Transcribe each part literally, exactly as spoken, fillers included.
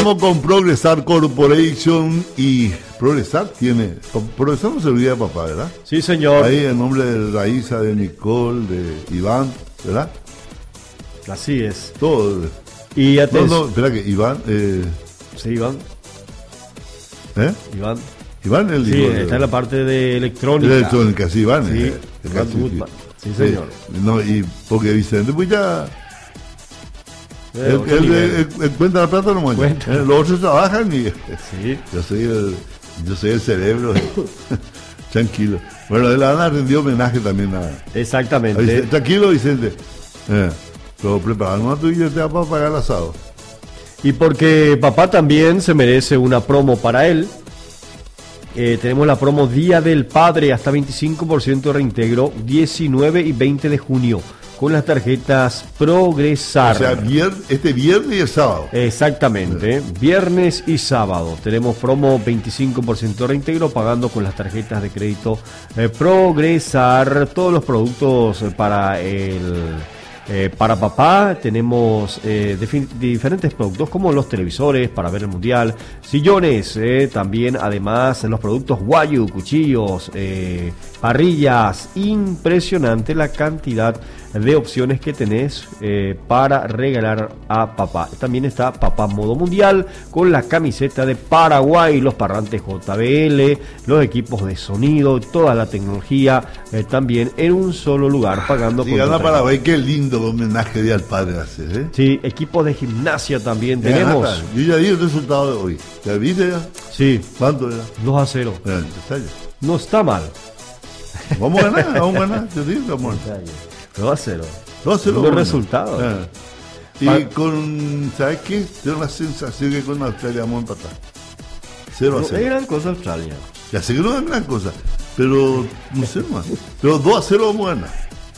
Estamos con Progresar Corporation y Progresar tiene... Progresar no se olvida de papá, ¿verdad? Sí, señor. Ahí en nombre de Raiza, de Nicole, de Iván, ¿verdad? Así es. Todo. Y no, no, espera que Iván... Eh... Sí, Iván. ¿Eh? Iván. Iván el Sí, hijo está de... en la parte de electrónica. De electrónica, sí, Iván. Sí, eh, Iván sí, Gutman. Sí, señor. Sí. No, y porque Vicente, pues ya... Eh, él, él, él, él cuenta la plata nomás. Eh, los otros trabajan y... Sí. Yo soy el, yo soy el cerebro. Tranquilo. Bueno, le han rendido homenaje también a... Exactamente. a Vicente. Tranquilo, Vicente. Eh, pero preparando tu billete para pagar el asado. Y porque papá también se merece una promo para él. Eh, tenemos la promo Día del Padre, hasta veinticinco por ciento de reintegro, diecinueve y veinte de junio, con las tarjetas Progresar. O sea, vier, este viernes y el sábado. Exactamente, viernes y sábado. Tenemos promo veinticinco por ciento de reintegro pagando con las tarjetas de crédito eh, Progresar. Todos los productos para el... Eh, para papá tenemos eh, defin- diferentes productos como los televisores para ver el mundial, sillones, eh, también además los productos Wayu, cuchillos, eh, parrillas. Impresionante la cantidad de opciones que tenés eh, para regalar a papá. También está Papá Modo Mundial con la camiseta de Paraguay, los parlantes J B L, los equipos de sonido, toda la tecnología eh, también en un solo lugar pagando. Si gana Paraguay, qué lindo homenaje de al padre hacer, ¿eh? Sí, equipos de gimnasia también tenemos. Gana, yo ya di el resultado de hoy. ¿Ya viste ya? Sí. ¿Cuánto era? dos a cero. Eh, está ya. No está mal. Vamos a ganar, vamos a ganar. Yo digo que vamos a ganar. dos a cero. dos a cero. Los resultados. Eh. Y Pa- con, ¿sabes qué? Tengo la sensación que con Australia vamos a empatar. cero a No es cero. gran cosa Australia. Ya sé que no es gran cosa, pero no sé más. Pero dos a cero vamos a ganar.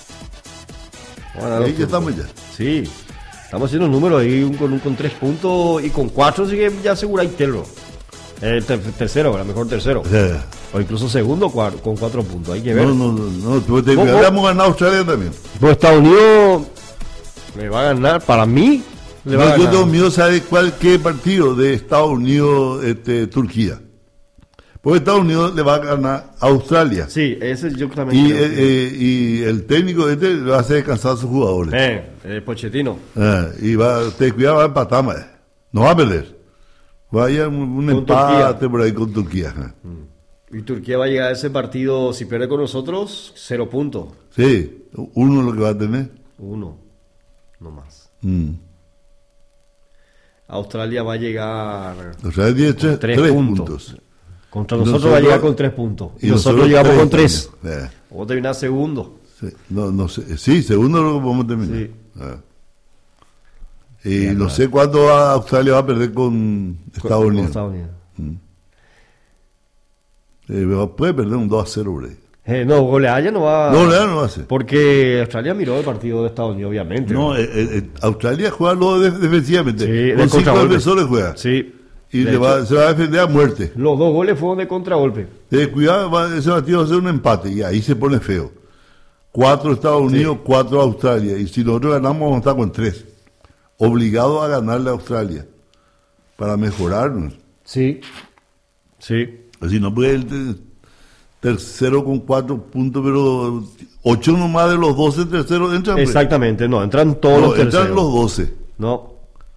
Vamos a ganar Ahí los ya turcos. estamos ya. Sí. Estamos haciendo números ahí un- con, un- con tres puntos y con cuatro, así que ya aseguráis terro. El ter- tercero, a lo mejor tercero. Eh. O incluso segundo cua- con cuatro puntos. Hay que ver. No, no, no, no, tú te- ¿Cómo? vamos a ganar a Australia también. Pues Estados Unidos le va a ganar, para mí, le va No, a yo ganar. tengo miedo, ¿sabes cuál qué partido de Estados Unidos, este, Turquía? Porque Estados Unidos le va a ganar a Australia. Sí, ese yo también Y, creo eh, que- eh, y el técnico este le va a hacer descansar a sus jugadores. Eh, eh, Pochettino. Ah, y va, te cuidado, va a empatar, más. No va a perder. Vaya un, un Con empate Turquía. por ahí con Turquía. ajá. Y Turquía va a llegar a ese partido, si pierde con nosotros, cero puntos. Sí, uno lo que va a tener. Uno, no más. Mm. Australia va a llegar O sea, tiene tres, tres, tres puntos. puntos. Contra Y nosotros, nosotros- va a llegar con tres puntos. Y, y nosotros, nosotros llegamos tres con tres. también. Eh. Vamos a terminar segundo. Sí, no, no sé. Sí, segundo lo vamos a terminar. Sí. Ah. Y no sé cuándo va- Australia va a perder con Estados Con- con Unidos. Estados Unidos. Eh, puede perder un dos a cero, bro. Eh, no, goleada no va. No, no, no va a ser. Porque Australia miró el partido de Estados Unidos, obviamente. No, eh, eh, Australia juega lo de- defensivamente. Sí, de con cinco contragolpe. defensores juega. Sí. Y De le va, hecho, se va a defender a muerte. los dos goles fueron de contragolpe. Eh, cuidado, va, ese partido va a ser un empate y ahí se pone feo. Cuatro Estados Unidos, cuatro Australia. Y si nosotros ganamos, vamos a estar con tres. Obligados a ganarle a Australia para mejorarnos. Sí. Sí. Si no puede el te- tercero con cuatro puntos, pero ocho nomás de los doce terceros entran. pues. Exactamente, no, entran todos No, los terceros. entran los doce. No,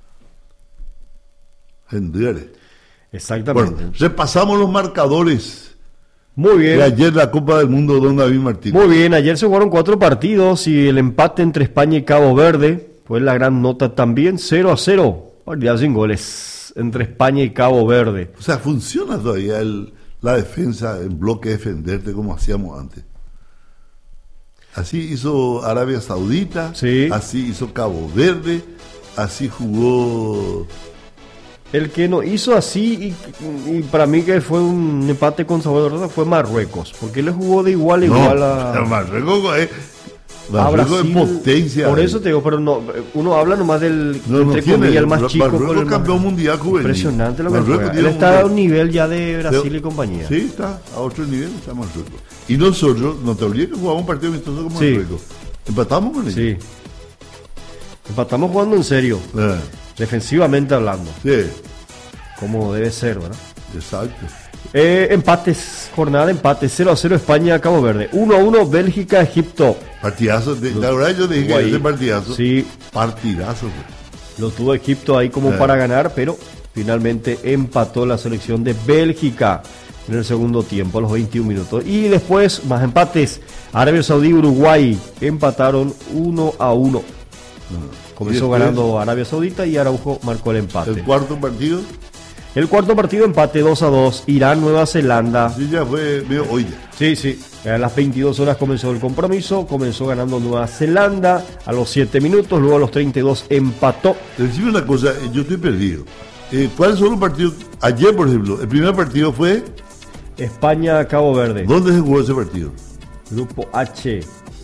Hendrere. exactamente. Bueno, repasamos los marcadores Muy bien. de ayer la Copa del Mundo don David Martínez. Muy bien, ayer se jugaron cuatro partidos y el empate entre España y Cabo Verde fue la gran nota también, cero a cero, partida sin goles entre España y Cabo Verde. O sea, funciona todavía el, la defensa en bloque, defenderte como hacíamos antes. Así hizo Arabia Saudita, Sí. así hizo Cabo Verde, así jugó... El que no hizo así y, y para mí que fue un empate con sabor de derrota fue Marruecos, porque él le jugó de igual a igual a, No, Marruecos, eh, a Marruecos Brasil. es potencia. Por eh. eso te digo, pero no, uno habla nomás del No, no entre tiene, comillas, el más Mar- chico. Marruecos con el más- campeón mundial juvenil. Impresionante lo que Marruecos juega. tiene Él está a un mundial. nivel ya de Brasil y compañía. Sí, está a otro nivel, está Marruecos. Y nosotros, no te olvides que jugamos un partido amistoso con Sí. Marruecos. Empatamos con ellos. Sí. Empatamos jugando en serio, Eh, defensivamente hablando. sí. como debe ser, ¿verdad? Exacto. Eh, empates, jornada de empate, cero a cero España, Cabo Verde, uno a uno Bélgica, Egipto. Partidazo. De, la verdad yo dije que ese partidazo. Sí, Partidazo. Pues. lo tuvo Egipto ahí como Eh. para ganar, pero finalmente empató la selección de Bélgica en el segundo tiempo, a los veintiún minutos. Y después, más empates, Arabia Saudí, Uruguay, empataron uno a uno. Comenzó después, ganando Arabia Saudita y Araujo marcó el empate. El cuarto partido, El cuarto partido, empate dos a dos, Irán, Nueva Zelanda. sí, ya fue medio hoy. Sí, sí. A las veintidós horas comenzó el compromiso, comenzó ganando Nueva Zelanda a los siete minutos, luego a los treinta y dos empató. Decime una cosa, eh, yo estoy perdido. Eh, ¿Cuáles son los partidos? Ayer, por ejemplo, el primer partido fue. España, Cabo Verde. ¿Dónde se jugó ese partido? Grupo H.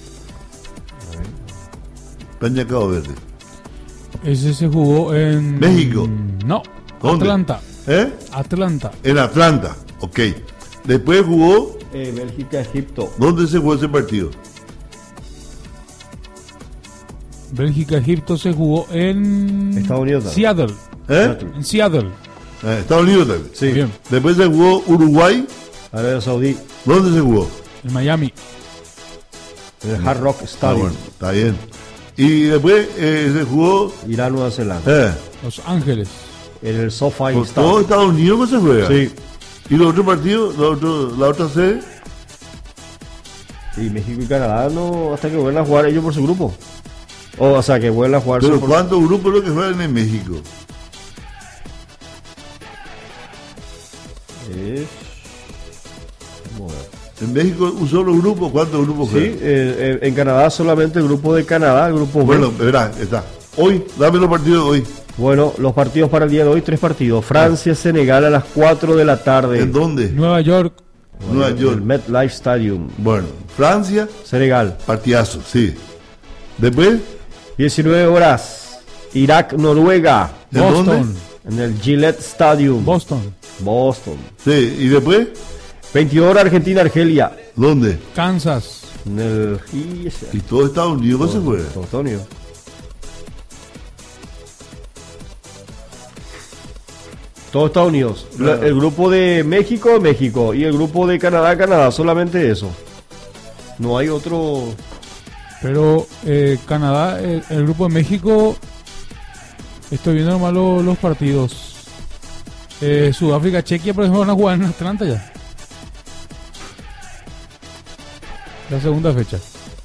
España, Cabo Verde. Ese se jugó en... México. No, ¿Dónde? Atlanta. ¿Eh? Atlanta. En Atlanta, ok. Después jugó. Eh, Bélgica, Egipto. ¿Dónde se jugó ese partido? Bélgica-Egipto se jugó en... Estados Unidos también. Seattle. ¿Eh? En Seattle. Eh, Estados Unidos también. Sí. Bien. Después se jugó Uruguay. Arabia Saudí, ¿Dónde se jugó? En Miami. en el Hard Rock Ah, Stadium. bueno, está bien. Y después eh, se jugó. Irán, Nueva Zelanda. Eh, Los Ángeles. En el SoFi por todo Stadium. Estados Unidos que se juega. Sí. Y los otros partidos, los otros- la otra sede. Y México y Canadá no, hasta que vuelvan a jugar ellos por su grupo. O, o sea, que vuelvan a jugar Pero por... ¿cuántos grupos los que juegan en México? Es... Vamos a ver. En México un solo grupo, ¿cuántos grupos Sí, juegan? eh, eh, en Canadá solamente el grupo de Canadá, el grupo B. Bueno, verá, está. Hoy, dame los partidos de hoy. Bueno, los partidos para el día de hoy, tres partidos. Francia, Senegal a las cuatro de la tarde. ¿En dónde? Nueva York. Nueva El York. MetLife Stadium. Bueno, Francia, Senegal. partidazo, sí. Después, diecinueve horas. Irak, Noruega. ¿en Boston. dónde? En el Gillette Stadium. Boston. Boston. Sí, y después, veintidós horas, Argentina, Argelia. ¿dónde? Kansas. En el... Y todo Estados Unidos que se juega. Estados Unidos. Todo Estados Unidos. Claro. La- El grupo de México, México. Y el grupo de Canadá, Canadá. Solamente eso. No hay otro... Pero eh, Canadá, el, el grupo de México, estoy viendo nomás lo- los partidos. Eh, Sudáfrica, Chequia, por ejemplo, van a jugar en Atlanta ya. La segunda fecha.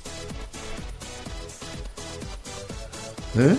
¿Eh?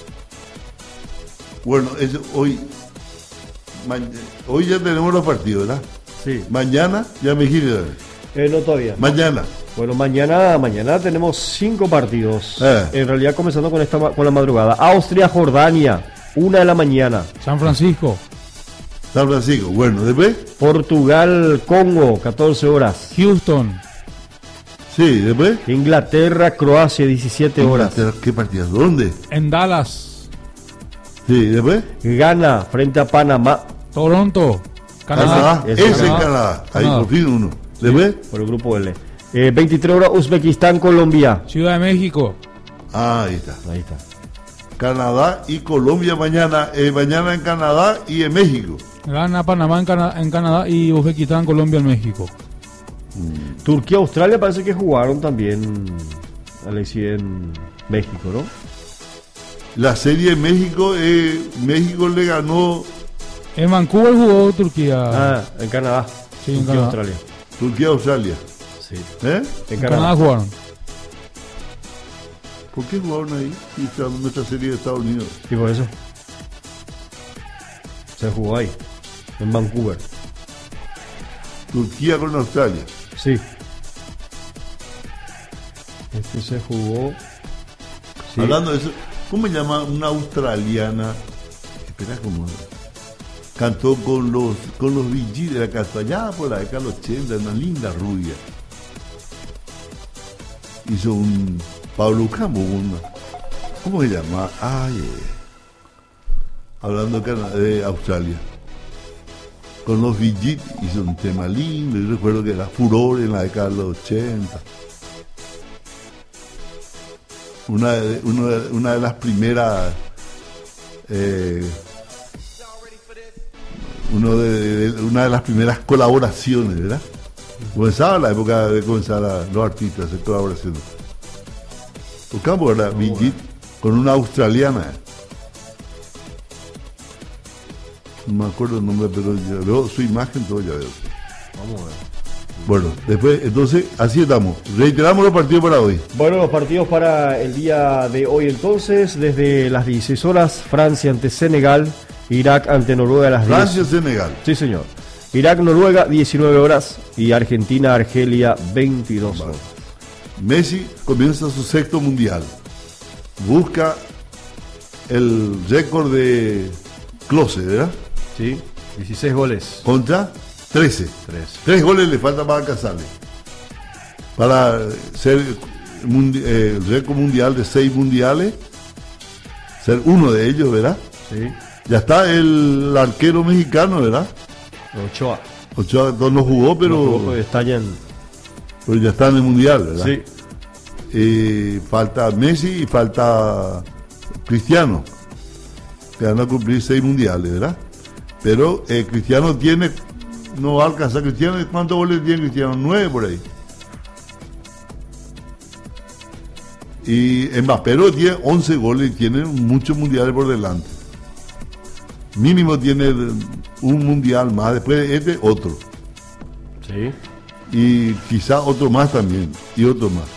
Bueno, eso, hoy, ma- hoy ya tenemos los partidos, ¿verdad? Sí. Mañana, ya me giro. Eh, no todavía. Mañana. Bueno, mañana, mañana tenemos cinco partidos. Eh. En realidad comenzando con esta ma- con la madrugada. Austria, Jordania, una de la mañana. San Francisco, San Francisco. Bueno, después, Portugal, Congo, catorce horas. Houston, sí, después. Inglaterra, Croacia, diecisiete horas. ¿Qué partidos? ¿Dónde? en Dallas, Sí, después. Ghana frente a Panamá Toronto, Canadá. Canadá. Ese Ese Canadá. en Canadá. Ahí Canadá. por fin uno. Después. por el grupo L. Eh, veintitrés horas, Uzbekistán, Colombia. Ciudad de México, Ah, ahí está. Ahí está. Canadá y Colombia mañana. eh, mañana en Canadá y en México. gana Panamá en, Cana- en Canadá y Uzbekistán, Colombia en México. Turquía, Australia parece que jugaron también, Alexi, en México, ¿no? La serie en México, eh, México le ganó En Vancouver jugó Turquía. Ah, en Canadá. Sí, en Turquía, Canadá. Australia. Turquía Australia. Sí. ¿Eh? En en Canadá. Canadá jugaron. ¿Por qué jugaron ahí? Y está nuestra serie de Estados Unidos. Y por eso. Se jugó ahí. En Vancouver. Turquía con Australia. Sí. Este se jugó. Sí. Hablando de eso, ¿cómo se llama una australiana? Espera, ¿cómo? Cantó con los con los Bee Gees de la casa allá por la década del ochenta, una linda rubia. Hizo un Pablo Campo, una- ¿cómo se llama? Ay, eh. hablando de, Cana- de Australia. Con los Bee Gees hizo un tema lindo, yo recuerdo que era furor en la década de los ochenta. Una de, una de- una de las primeras, eh, uno de, de- una de las primeras colaboraciones, ¿verdad? Comenzaba la época de comenzar a los artistas a hacer colaboraciones. Buscamos, ¿verdad? Brigitte con una australiana. No me acuerdo el nombre, pero ya veo su imagen, todo ya veo. Vamos a ver. Bueno, después, entonces, así estamos. Reiteramos los partidos para hoy. Bueno, los partidos para el día de hoy entonces, desde las dieciséis horas, Francia ante Senegal, Irak ante Noruega a las diez. Francia-Senegal. Sí, señor. Irak-Noruega, diecinueve horas, y Argentina-Argelia, veintidós horas. Messi comienza su sexto mundial. Busca el récord de Klose, ¿verdad? Sí, dieciséis goles. Contra trece. tres. Tres goles le falta para alcanzarle. Para ser mundi- eh, el récord mundial de seis mundiales, ser uno de ellos, ¿verdad? Sí. Ya está el arquero mexicano, ¿verdad? Ochoa. Ochoa no jugó, pero, Pero estallan. pero ya está en el mundial, ¿verdad? Sí. Y falta Messi y falta Cristiano, que van a cumplir seis mundiales, ¿verdad? Pero eh, Cristiano tiene, no va a alcanzar Cristiano. ¿Cuántos goles tiene Cristiano? Nueve por ahí. Y Mbappé no tiene once goles y tiene muchos mundiales por delante. Mínimo tiene un mundial más, después de este otro. Sí. Y quizá otro más también, y otro más.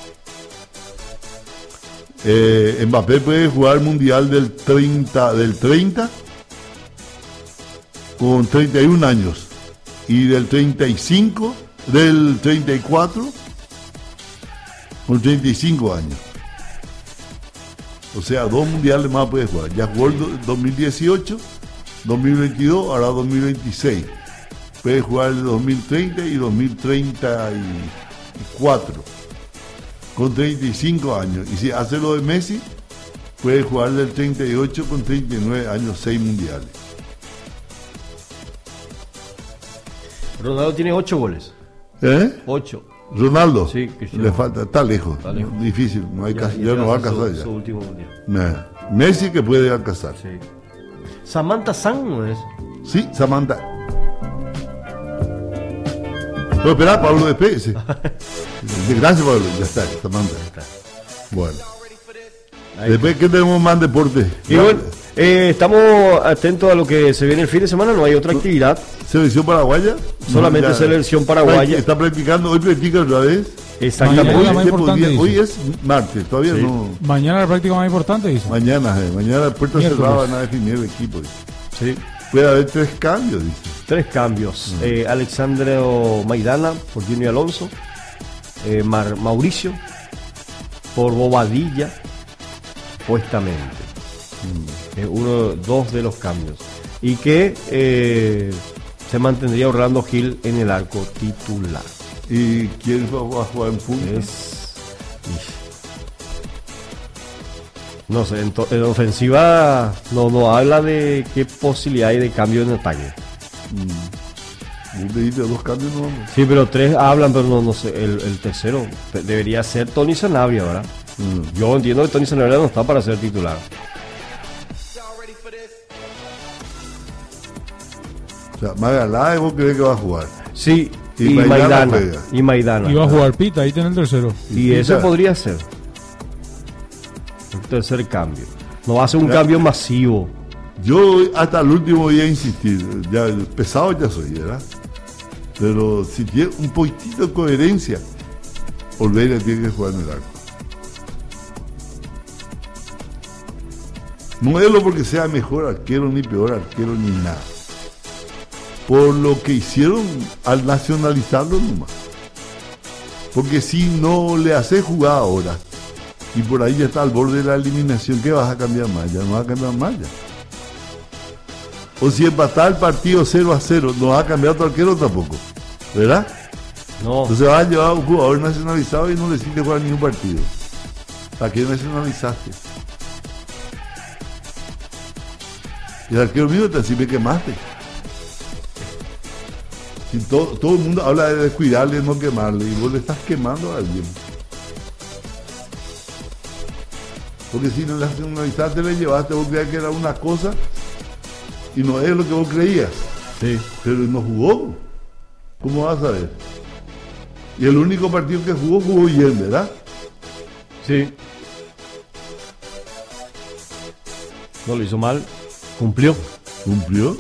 Eh, Mbappé puede jugar el mundial del treinta, del treinta con treinta y un años, y del treinta y cinco, del treinta y cuatro con treinta y cinco años. O sea, dos mundiales más puede jugar. Ya jugó el do- dos mil dieciocho, dos mil veintidós, ahora dos mil veintiséis. Puede jugar el dos mil treinta y dos mil treinta y cuatro con treinta y cinco años. Y si hace lo de Messi, puede jugar del treinta y ocho con treinta y nueve años, seis mundiales. Ronaldo tiene ocho goles. ¿Eh? ocho. Ronaldo, Sí, Cristiano. le falta, está lejos, Está lejos. difícil, no hay Ya, cas- ya ya no va a hace su- alcanzar Su ya. último mundial. Nah. Messi que puede alcanzar. Sí. Samantha Sang no es. Sí, Samantha. Pero espera, Pablo, despéguese. Gracias, Pablo, ya está, Samantha. Bueno. Ahí Después, ¿qué tenemos más deporte? Y bueno, eh, estamos atentos a lo que se viene el fin de semana, no hay otra actividad, ¿Selección paraguaya? solamente No, ya- selección paraguaya. Está practicando, hoy practica otra vez. Exactamente. Mañana Hoy, la más es tiempo importante, día- hoy dice. es martes, todavía Sí. no. Mañana la práctica más importante, dice. Mañana, eh, mañana puerta Miércoles. cerrada van a definir el equipo. dice. Sí. Puede haber tres cambios, dice. Tres cambios. Eh, Alexandro Maidana por Junior Alonso. eh, Mar- Mauricio por Bobadilla, supuestamente. Mm, es uno, dos de los cambios. Y que eh, se mantendría Orlando Gil en el arco titular. ¿Y quién va a jugar en punta? Es. No sé, en, to- en ofensiva no, no habla de qué posibilidad hay de cambio en ataque. Vos me dijiste dos cambios, no vamos. Sí, pero tres hablan, pero no, no sé, el, el tercero te- debería ser Tony Sanabria, ¿verdad? Mm. Yo entiendo que Tony Sanabria no está para ser titular. O sea, Magaláes, ¿vos crees que va a jugar? Sí, Y y, Maidana Maidana. juega. Y Maidana. Iba a jugar Pita, ahí tiene el tercero. Y Y ese Pita. podría ser. El tercer cambio. No va a ser un Ya. cambio masivo. Yo hasta el último voy a insistir. Ya pesado ya soy, ¿verdad? Pero si tiene un poquitito de coherencia, Olveira tiene que jugar en el arco. No es lo porque sea mejor arquero ni peor arquero ni nada. Por lo que hicieron al nacionalizarlo nomás. Porque si no le haces jugar ahora y por ahí ya está al borde de la eliminación, ¿qué vas a cambiar más? Ya no vas a cambiar más ya. O si empatar el partido cero a cero, no vas a cambiar tu arquero tampoco, ¿verdad? No. Entonces vas a llevar a un jugador nacionalizado y no le hiciste jugar ningún partido. ¿Para qué nacionalizaste? Y el arquero mío te así me quemaste. Si todo, todo el mundo habla de descuidarle, no quemarle, y vos le estás quemando a alguien. Porque si no le nacionalizaste, le llevaste, vos creías que era una cosa y no es lo que vos creías. Sí. Pero no jugó. ¿Cómo vas a ver? Y el único partido que jugó, jugó bien, ¿verdad? Sí. No lo hizo mal. Cumplió. ¿Cumplió?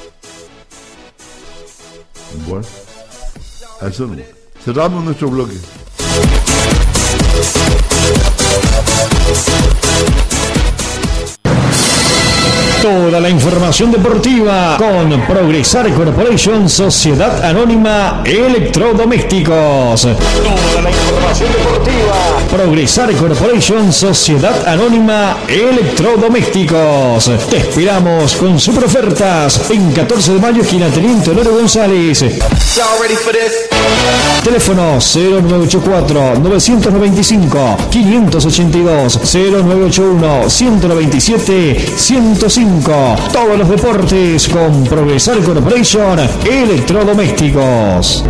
Bueno, a eso no. Cerramos nuestro bloque. Toda la información deportiva con Progresar Corporation, Sociedad Anónima Electrodomésticos. Toda la información deportiva. Progresar Corporation, Sociedad Anónima Electrodomésticos. Te esperamos con super ofertas en catorce de mayo, esquina Teniente Honor González. Teléfono cero nueve ocho cuatro, nueve nueve cinco, cinco ocho dos, cero nueve ocho uno, uno nueve siete, ciento cinco. Todos los deportes con Progresar Corporation Electrodomésticos.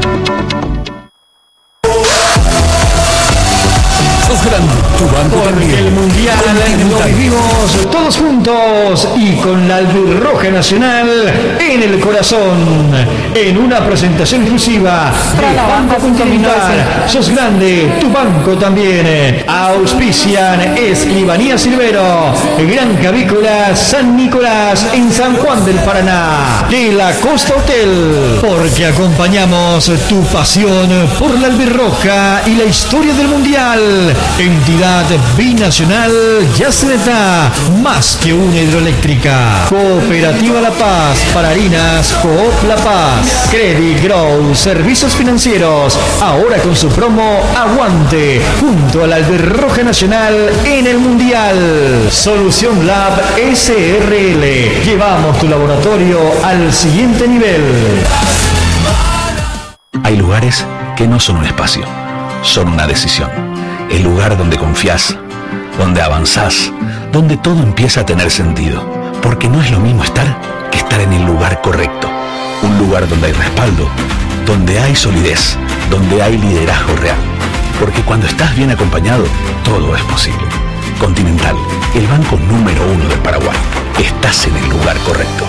Tu banco porque el mundial lo vivimos todos juntos y con la albirroja nacional en el corazón, en una presentación exclusiva de Banco Continental. Sos grande, tu banco también. Auspician Escribanía Silvero, Gran Cavícola San Nicolás en San Juan del Paraná, de la Costa Hotel, porque acompañamos tu pasión por la albirroja y la historia del mundial. Entidad binacional Yacyretá, más que una hidroeléctrica. Cooperativa La Paz, para harinas Coop La Paz. Credit Grow, servicios financieros, ahora con su promo Aguante, junto a la Albirroja Nacional en el Mundial. Solución Lab S R L, llevamos tu laboratorio al siguiente nivel. Hay lugares que no son un espacio, son una decisión. El lugar donde confías, donde avanzás, donde todo empieza a tener sentido. Porque no es lo mismo estar que estar en el lugar correcto. Un lugar donde hay respaldo, donde hay solidez, donde hay liderazgo real. Porque cuando estás bien acompañado, todo es posible. Continental, el banco número uno del Paraguay. Estás en el lugar correcto.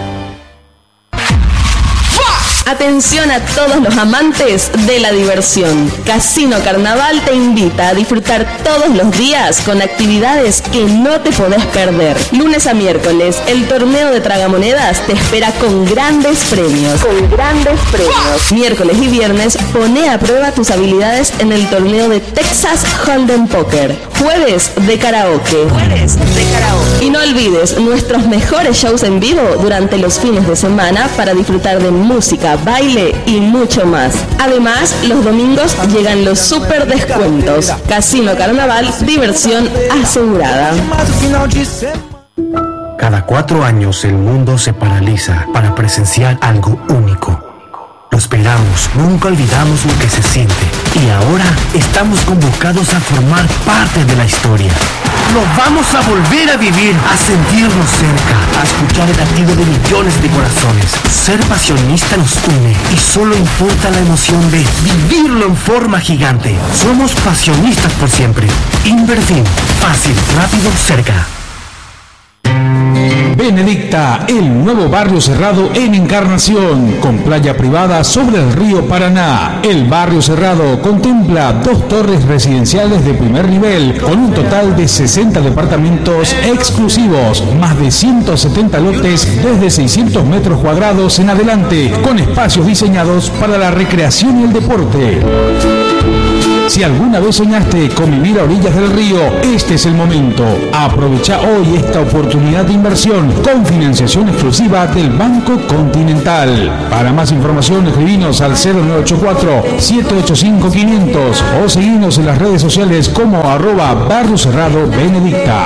Atención a todos los amantes de la diversión. Casino Carnaval te invita a disfrutar todos los días con actividades que no te podés perder. Lunes a miércoles, el torneo de tragamonedas te espera con grandes premios. Con grandes premios. Miércoles y viernes, pone a prueba tus habilidades en el torneo de Texas Hold'em Poker. Jueves de karaoke. Jueves de karaoke. Y no olvides nuestros mejores shows en vivo durante los fines de semana para disfrutar de música, baile y mucho más. Además, los domingos llegan los super descuentos. Casino Carnaval, diversión asegurada. Cada cuatro años el mundo se paraliza para presenciar algo único. Lo esperamos, nunca olvidamos lo que se siente. Y ahora estamos convocados a formar parte de la historia. Lo vamos a volver a vivir, a sentirnos cerca, a escuchar el latido de millones de corazones. Ser pasionista nos une y solo importa la emoción de vivirlo en forma gigante. Somos pasionistas por siempre. Invertim, fácil, rápido, cerca. Benedicta, el nuevo barrio cerrado en Encarnación, con playa privada sobre el río Paraná. El barrio cerrado contempla dos torres residenciales de primer nivel, con un total de sesenta departamentos exclusivos, más de ciento setenta lotes desde seiscientos metros cuadrados en adelante, con espacios diseñados para la recreación y el deporte. Si alguna vez soñaste con vivir a orillas del río, este es el momento. Aprovecha hoy esta oportunidad de inversión con financiación exclusiva del Banco Continental. Para más información, escribinos al cero nueve ocho cuatro, siete ocho cinco, quinientos o seguinos en las redes sociales como arroba Barrio Cerrado Benedicta.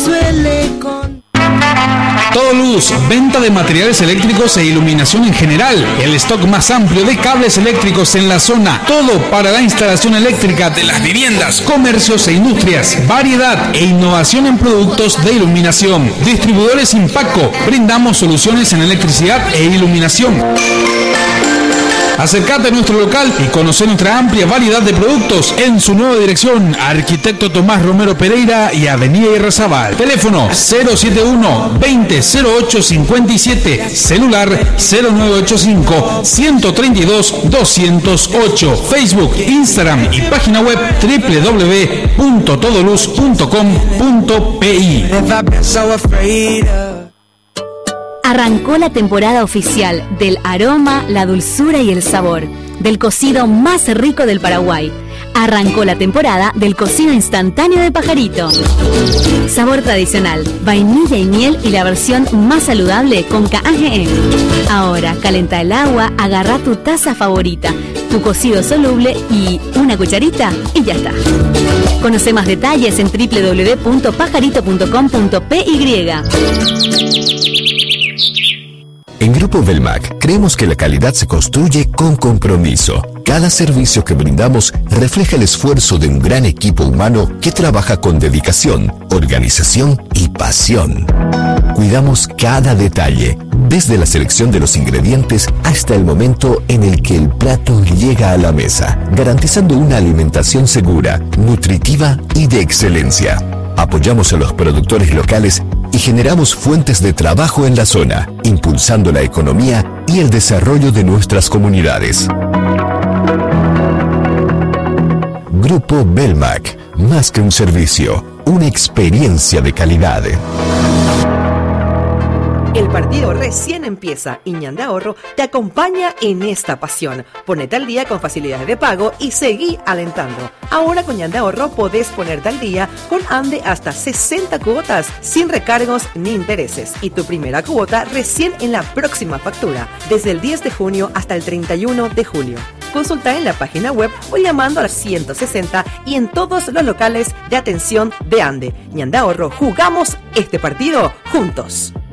Todo Luz, venta de materiales eléctricos e iluminación en general. El stock más amplio de cables eléctricos en la zona. Todo para la instalación eléctrica de las viviendas, comercios e industrias. Variedad e innovación en productos de iluminación. Distribuidores Impaco. Brindamos soluciones en electricidad e iluminación. Acércate a nuestro local y conoce nuestra amplia variedad de productos en su nueva dirección, Arquitecto Tomás Romero Pereira y Avenida Irrazabal. Teléfono cero siete uno, veinte, cero ocho cincuenta y siete, celular cero nueve ocho cinco, ciento treinta y dos, doscientos ocho, Facebook, Instagram y página web doble u doble u doble u punto todoluz punto com punto pi. Arrancó la temporada oficial del aroma, la dulzura y el sabor del cocido más rico del Paraguay. Arrancó la temporada del cocido instantáneo de Pajarito. Sabor tradicional, vainilla y miel y la versión más saludable con K G M. Ahora, calenta el agua, agarra tu taza favorita, tu cocido soluble y una cucharita y ya está. Conoce más detalles en doble u doble u doble u punto pajarito punto com punto p y. En Grupo Belmac creemos que la calidad se construye con compromiso. Cada servicio que brindamos refleja el esfuerzo de un gran equipo humano que trabaja con dedicación, organización y pasión. Cuidamos cada detalle, desde la selección de los ingredientes hasta el momento en el que el plato llega a la mesa, garantizando una alimentación segura, nutritiva y de excelencia. Apoyamos a los productores locales y generamos fuentes de trabajo en la zona, impulsando la economía y el desarrollo de nuestras comunidades. Grupo Belmac, más que un servicio, una experiencia de calidad. El partido recién empieza y Ñande Ahorro te acompaña en esta pasión. Ponete al día con facilidades de pago y seguí alentando. Ahora con Ñande Ahorro podés ponerte al día con Ande hasta sesenta cuotas sin recargos ni intereses. Y tu primera cuota recién en la próxima factura, desde el diez de junio hasta el treinta y uno de julio. Consulta en la página web o llamando al ciento sesenta y en todos los locales de atención de Ande. Ñande Ahorro, jugamos este partido juntos.